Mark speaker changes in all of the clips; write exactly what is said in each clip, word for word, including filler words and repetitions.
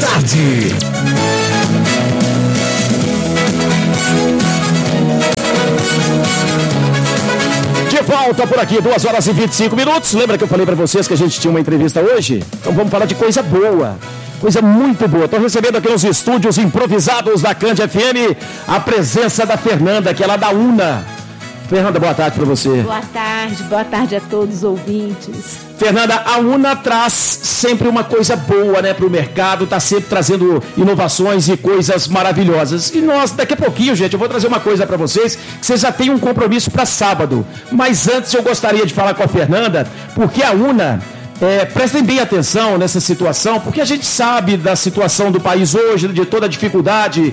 Speaker 1: tarde. De volta por aqui, duas horas e vinte e cinco minutos. Lembra que eu falei pra vocês que a gente tinha uma entrevista hoje? Então vamos falar de coisa boa. Coisa muito boa. Estou recebendo aqui nos estúdios improvisados da Cand F M a presença da Fernanda, que é lá da UNA. Fernanda, boa tarde para você.
Speaker 2: Boa tarde, boa tarde a todos os ouvintes.
Speaker 1: Fernanda, a UNA traz sempre uma coisa boa, né, para o mercado, está sempre trazendo inovações e coisas maravilhosas. E nós, daqui a pouquinho, gente, eu vou trazer uma coisa para vocês, que vocês já têm um compromisso para sábado. Mas antes eu gostaria de falar com a Fernanda, porque a UNA... É, prestem bem atenção nessa situação, porque a gente sabe da situação do país hoje, de toda a dificuldade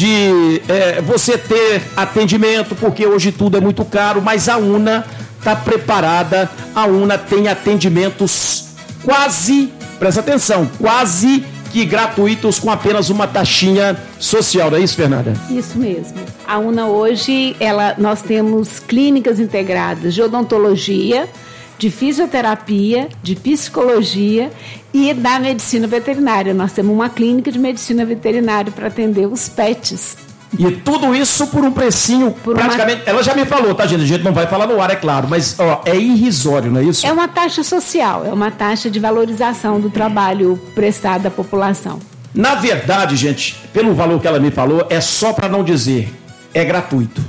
Speaker 1: de é, você ter atendimento, porque hoje tudo é muito caro, mas a UNA está preparada, a UNA tem atendimentos quase, presta atenção, quase que gratuitos com apenas uma taxinha social, não é isso, Fernanda?
Speaker 2: Isso mesmo. A UNA hoje, ela, nós temos clínicas integradas de odontologia, de fisioterapia, de psicologia e da medicina veterinária. Nós temos uma clínica de medicina veterinária para atender os pets.
Speaker 1: E tudo isso por um precinho por praticamente... Uma... Ela já me falou, tá, gente? A gente não vai falar no ar, é claro, mas ó, é irrisório, não é isso?
Speaker 2: É uma taxa social, é uma taxa de valorização do trabalho prestado à população.
Speaker 1: Na verdade, gente, pelo valor que ela me falou, é só para não dizer, é gratuito.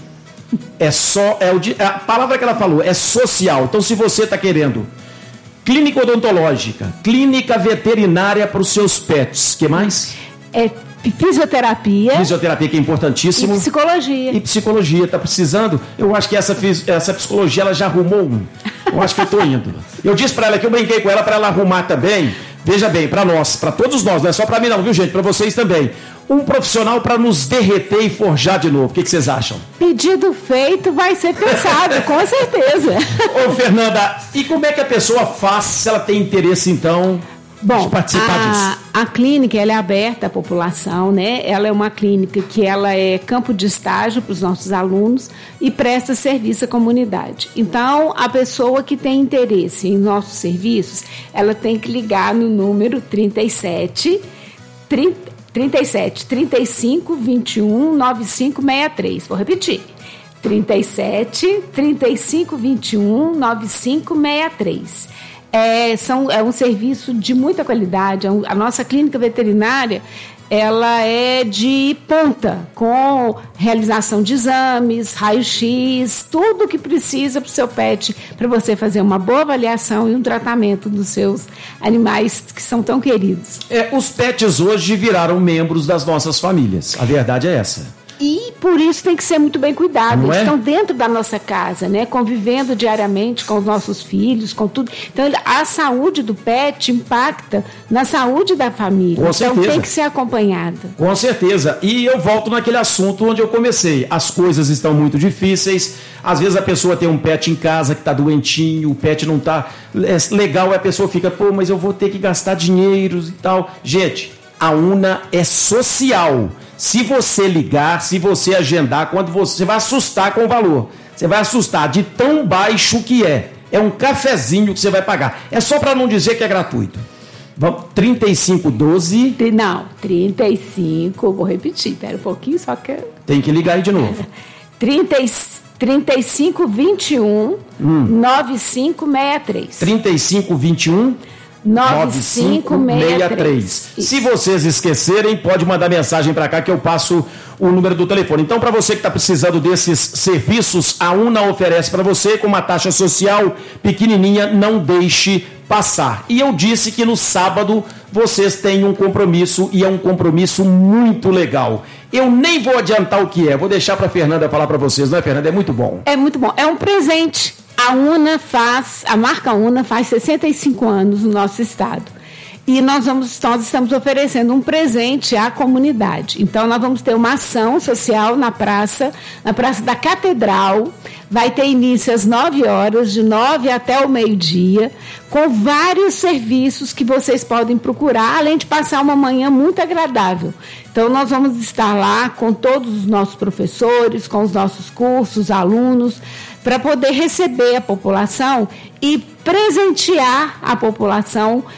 Speaker 1: É só, é o, a palavra que ela falou, é social. Então, se você está querendo clínica odontológica, clínica veterinária para os seus pets, que mais?
Speaker 2: É fisioterapia.
Speaker 1: Fisioterapia, que é importantíssimo.
Speaker 2: E psicologia.
Speaker 1: E psicologia, tá precisando? Eu acho que essa, essa psicologia, ela já arrumou um. Eu acho que eu tô indo. Eu disse para ela que eu brinquei com ela para ela arrumar também. Veja bem, para nós, para todos nós, não é só para mim não, viu, gente? Para vocês também. Um profissional para nos derreter e forjar de novo. O que, que vocês acham?
Speaker 2: Pedido feito, vai ser pensado, com certeza.
Speaker 1: Ô, Fernanda, e como é que a pessoa faz se ela tem interesse, então,
Speaker 2: Bom,
Speaker 1: de participar
Speaker 2: a,
Speaker 1: disso?
Speaker 2: A clínica, ela é aberta à população, né? Ela é uma clínica que ela é campo de estágio para os nossos alunos e presta serviço à comunidade. Então, a pessoa que tem interesse em nossos serviços, ela tem que ligar no número trinta e sete, trinta, trinta e sete, trinta e cinco, vinte e um, noventa e cinco sessenta e três. Vou repetir. trinta e sete, trinta e cinco, vinte e um, noventa e cinco sessenta e três. É, são, é um serviço de muita qualidade. A nossa clínica veterinária, ela é de ponta, com realização de exames, raio-x, tudo que precisa para o seu pet, para você fazer uma boa avaliação e um tratamento dos seus animais que são tão queridos.
Speaker 1: É, os pets hoje viraram membros das nossas famílias. A verdade é essa.
Speaker 2: E por isso tem que ser muito bem cuidado.
Speaker 1: Não
Speaker 2: Eles
Speaker 1: é?
Speaker 2: estão dentro da nossa casa, né? Convivendo diariamente com os nossos filhos, com tudo. Então, a saúde do pet impacta na saúde da família.
Speaker 1: Com
Speaker 2: então,
Speaker 1: certeza.
Speaker 2: tem que ser acompanhada.
Speaker 1: Com certeza. E eu volto naquele assunto onde eu comecei. As coisas estão muito difíceis. Às vezes a pessoa tem um pet em casa que está doentinho, o pet não está é legal, a pessoa fica, pô, mas eu vou ter que gastar dinheiro e tal. Gente, a UNA é social. Se você ligar, se você agendar, quando você, você vai assustar com o valor. Você vai assustar de tão baixo que é. É um cafezinho que você vai pagar. É só para não dizer que é gratuito. Vamos, trinta e cinco doze.
Speaker 2: Não, trinta e cinco, vou repetir, pera um pouquinho, só que...
Speaker 1: Tem que ligar aí de novo.
Speaker 2: trinta, trinta e cinco, vinte e um, hum. noventa e cinco sessenta e três.
Speaker 1: trinta e cinco, vinte e um...
Speaker 2: nove cinco seis três.
Speaker 1: Se vocês esquecerem, pode mandar mensagem para cá que eu passo o número do telefone. Então, para você que está precisando desses serviços, a UNA oferece para você com uma taxa social pequenininha, não deixe passar. E eu disse que no sábado vocês têm um compromisso e é um compromisso muito legal. Eu nem vou adiantar o que é, vou deixar para a Fernanda falar para vocês, não é, Fernanda? É muito bom.
Speaker 2: É muito bom, é um presente. A UNA faz, a marca UNA faz sessenta e cinco anos no nosso estado. E nós, vamos, nós estamos oferecendo um presente à comunidade. Então, nós vamos ter uma ação social na praça, na Praça da Catedral. Vai ter início às nove horas, de nove até o meio-dia, com vários serviços que vocês podem procurar, além de passar uma manhã muito agradável. Então, nós vamos estar lá com todos os nossos professores, com os nossos cursos, alunos, para poder receber a população e presentear a população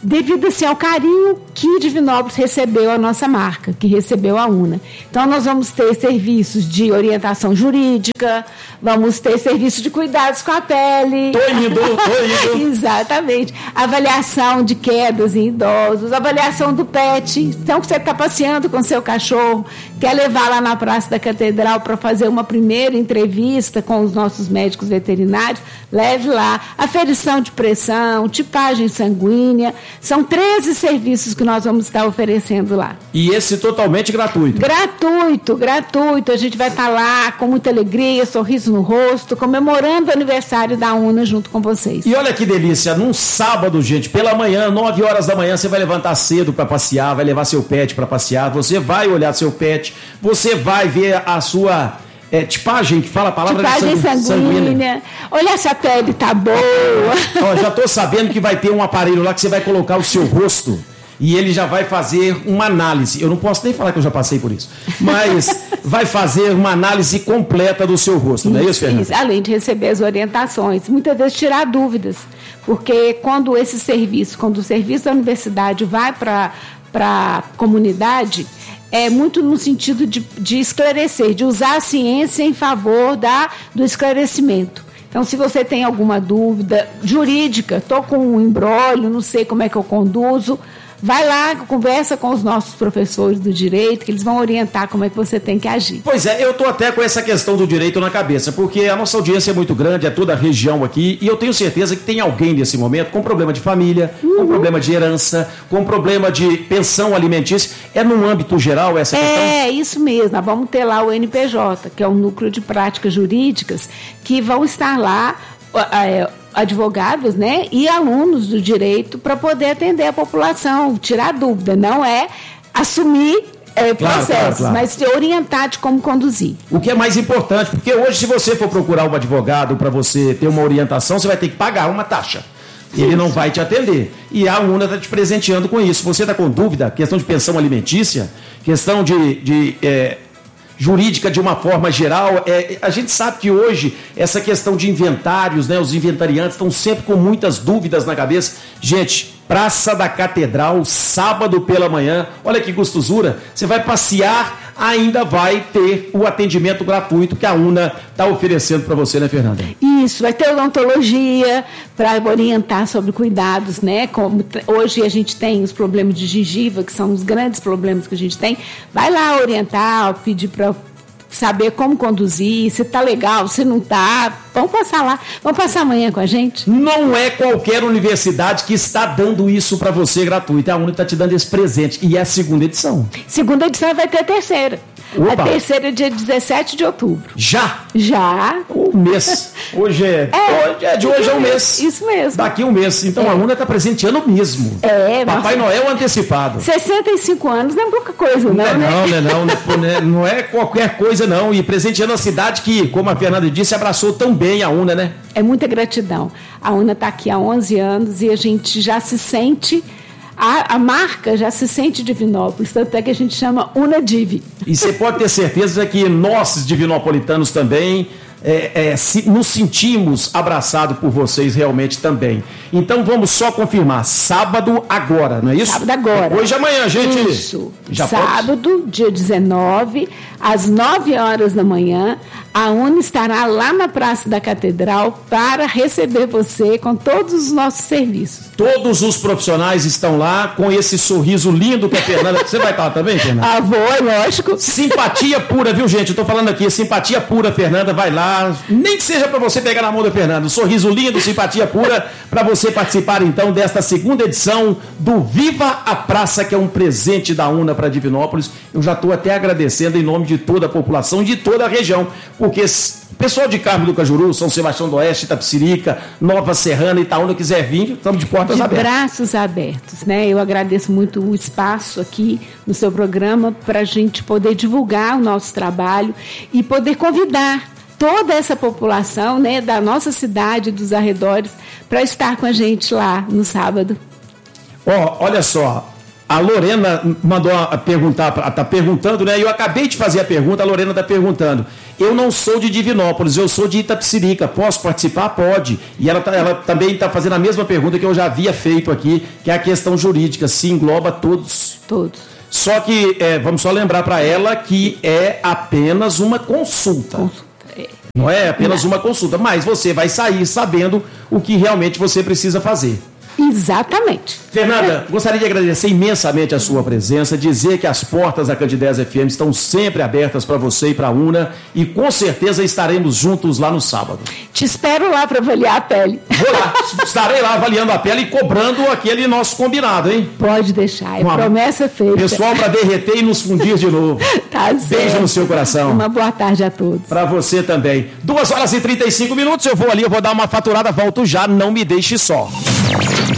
Speaker 2: devido assim, ao carinho que Divinópolis recebeu a nossa marca, que recebeu a UNA. Então, nós vamos ter serviços de orientação jurídica, vamos ter serviço de cuidados com a pele.
Speaker 1: Tô indo, tô indo.
Speaker 2: Exatamente. Avaliação de quedas em idosos, avaliação do pet. Então, você está passeando com seu cachorro, quer levar lá na Praça da Catedral para fazer uma primeira entrevista com os nossos médicos veterinários, leve lá. Aferição de pressão, tipagem sanguínea. São treze serviços que nós vamos estar oferecendo lá.
Speaker 1: E esse totalmente gratuito?
Speaker 2: Gratuito, gratuito. A gente vai estar lá com muita alegria, sorriso no rosto, comemorando o aniversário da UNA junto com vocês.
Speaker 1: E olha que delícia, num sábado, gente, pela manhã, nove horas da manhã, você vai levantar cedo para passear, vai levar seu pet para passear, você vai olhar seu pet, você vai ver a sua... É, tipagem, que fala a palavra
Speaker 2: tipagem sanguínea. sanguínea. Olha se a pele tá boa.
Speaker 1: Ó, já tô sabendo que vai ter um aparelho lá que você vai colocar o seu rosto e ele já vai fazer uma análise. Eu não posso nem falar que eu já passei por isso, mas vai fazer uma análise completa do seu rosto, não é isso, Fernanda?
Speaker 2: Isso, além de receber as orientações, muitas vezes tirar dúvidas, porque quando esse serviço, quando o serviço da universidade vai para a comunidade, é muito no sentido de, de esclarecer, de usar a ciência em favor da, do esclarecimento. Então, se você tem alguma dúvida jurídica, estou com um imbróglio, não sei como é que eu conduzo, vai lá, conversa com os nossos professores do direito, que eles vão orientar como é que você tem que agir.
Speaker 1: Pois é, eu estou até com essa questão do direito na cabeça, porque a nossa audiência é muito grande, é toda a região aqui, e eu tenho certeza que tem alguém nesse momento com problema de família, uhum. com problema de herança, com problema de pensão alimentícia. É no âmbito geral essa questão?
Speaker 2: É, isso mesmo. Nós vamos ter lá o N P J, que é o Núcleo de Práticas Jurídicas, que vão estar lá... É, advogados, né, e alunos do direito para poder atender a população, tirar dúvida, não é assumir é,
Speaker 1: claro,
Speaker 2: processos,
Speaker 1: claro, claro.
Speaker 2: mas te orientar de como conduzir.
Speaker 1: O que é mais importante, porque hoje se você for procurar um advogado para você ter uma orientação, você vai ter que pagar uma taxa. Ele não vai te atender. E a UNA está te presenteando com isso. Você está com dúvida, questão de pensão alimentícia, questão de... de é, jurídica de uma forma geral, é, a gente sabe que hoje essa questão de inventários, né, os inventariantes estão sempre com muitas dúvidas na cabeça. Gente, Praça da Catedral, sábado pela manhã, olha que gostosura, você vai passear, ainda vai ter o atendimento gratuito que a UNA está oferecendo para você, né, Fernanda?
Speaker 2: Isso, vai ter odontologia para orientar sobre cuidados, né? Como hoje a gente tem os problemas de gengiva, que são os grandes problemas que a gente tem. Vai lá orientar, pedir para saber como conduzir, se tá legal, se não tá. Vamos passar lá. Vamos passar amanhã com a gente?
Speaker 1: Não é qualquer universidade que está dando isso para você gratuito. A UNA está te dando esse presente. E é a segunda edição.
Speaker 2: Segunda edição vai ter a terceira.
Speaker 1: Opa.
Speaker 2: A terceira é dia dezessete de outubro.
Speaker 1: Já?
Speaker 2: Já.
Speaker 1: Um mês. Hoje é,
Speaker 2: é,
Speaker 1: hoje é de hoje é um mês.
Speaker 2: Isso mesmo.
Speaker 1: Daqui um mês. Então é. A UNA está presenteando mesmo.
Speaker 2: É.
Speaker 1: Papai
Speaker 2: nossa.
Speaker 1: Noel antecipado.
Speaker 2: sessenta e cinco anos não é pouca coisa, não,
Speaker 1: não é,
Speaker 2: né?
Speaker 1: Não, não, não, não, é, não é qualquer coisa, não. E presenteando a cidade que, como a Fernanda disse, abraçou tão bem a UNA, né?
Speaker 2: É muita gratidão. A UNA está aqui há onze anos e a gente já se sente... A, a marca já se sente Divinópolis, tanto é que a gente chama UNADIV.
Speaker 1: E você pode ter certeza que nós, divinopolitanos, também é, é, se, nos sentimos abraçados por vocês realmente também. Então vamos só confirmar, sábado agora, não é isso?
Speaker 2: Sábado agora.
Speaker 1: Hoje amanhã, gente.
Speaker 2: Isso.
Speaker 1: Já
Speaker 2: sábado, pode? Dia dezenove, às nove horas da manhã, a UNA estará lá na Praça da Catedral para receber você com todos os nossos serviços.
Speaker 1: Todos os profissionais estão lá com esse sorriso lindo que a Fernanda... Você vai estar lá também, Fernanda?
Speaker 2: Ah, vou, lógico.
Speaker 1: Simpatia pura, viu, gente? Eu tô falando aqui, simpatia pura, Fernanda, vai lá. Nem que seja para você pegar na mão da Fernanda. Um sorriso lindo, simpatia pura, para você participar, então, desta segunda edição do Viva a Praça, que é um presente da UNA para Divinópolis. Eu já estou até agradecendo em nome de toda a população, de toda a região, porque pessoal de Carmo do Cajuru, São Sebastião do Oeste, Itapecerica, Nova Serrana, Itaúna, quiser vir, estamos de portas
Speaker 2: de
Speaker 1: abertas.
Speaker 2: Braços abertos, né? Eu agradeço muito o espaço aqui no seu programa para a gente poder divulgar o nosso trabalho e poder convidar toda essa população, né, da nossa cidade, dos arredores, para estar com a gente lá no sábado.
Speaker 1: Ó, oh, olha só. A Lorena mandou a perguntar, está perguntando, né? Eu acabei de fazer a pergunta, a Lorena está perguntando. eu não sou de Divinópolis, eu sou de Itapecerica, posso participar? Pode. E ela, tá, ela também está fazendo a mesma pergunta que eu já havia feito aqui, que é a questão jurídica, se engloba todos.
Speaker 2: Todos.
Speaker 1: Só que, é, vamos só lembrar para ela que é apenas uma consulta.
Speaker 2: Consulta, é.
Speaker 1: Não é apenas uma consulta, mas você vai sair sabendo o que realmente você precisa fazer.
Speaker 2: Exatamente.
Speaker 1: Fernanda, gostaria de agradecer imensamente a sua presença, dizer que as portas da Candidez F M estão sempre abertas para você e para a UNA e com certeza estaremos juntos lá no sábado.
Speaker 2: Te espero lá para avaliar a pele.
Speaker 1: Vou lá, estarei lá avaliando a pele e cobrando aquele nosso combinado, hein?
Speaker 2: Pode deixar, é
Speaker 1: Uma...
Speaker 2: promessa feita.
Speaker 1: Pessoal, para derreter e nos fundir de novo.
Speaker 2: Tá certo.
Speaker 1: Beijo no seu coração.
Speaker 2: Uma boa tarde a todos.
Speaker 1: Para você também. duas horas e trinta e cinco minutos, eu vou ali, eu vou dar uma faturada, volto já, não me deixe só.